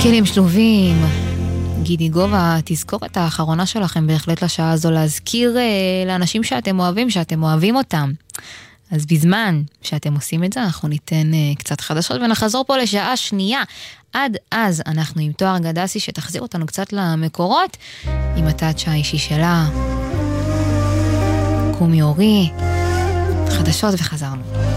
כלים שלובים, גידי גובה, תזכורת האחרונה שלכם בהחלט לשעה הזו, להזכיר לאנשים שאתם אוהבים, שאתם אוהבים אותם. אז בזמן שאתם עושים את זה, אנחנו ניתן קצת חדשות ונחזור פה לשעה שנייה. עד אז אנחנו עם תואר גדסי שתחזיר אותנו קצת למקורות, עם הטאצ' האישי שלה. קומי אורי, חדשות וחזרנו.